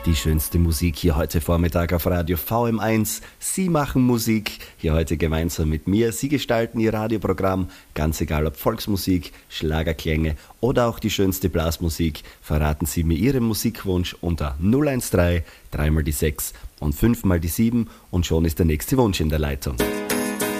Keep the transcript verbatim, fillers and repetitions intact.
Die schönste Musik hier heute Vormittag auf Radio V M eins. Sie machen Musik, hier heute gemeinsam mit mir. Sie gestalten Ihr Radioprogramm, ganz egal ob Volksmusik, Schlagerklänge oder auch die schönste Blasmusik. Verraten Sie mir Ihren Musikwunsch unter null eins drei, drei mal die sechs und fünf mal die sieben und schon ist der nächste Wunsch in der Leitung.